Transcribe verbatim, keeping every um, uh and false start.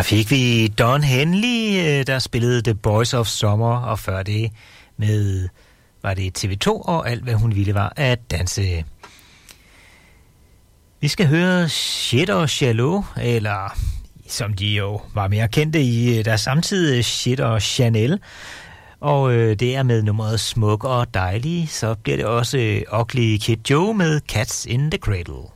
fik vi Don Henley, der spillede The Boys of Summer, og før det med, var det T V to, og alt hvad hun ville var at danse. Vi skal høre Shit og Shallow, eller som de jo var mere kendte i deres samtid, Shit og Chanel. Og øh, det er med nummeret Smuk og Dejlig, så bliver det også Ugly Kid Joe med Cats in the Cradle.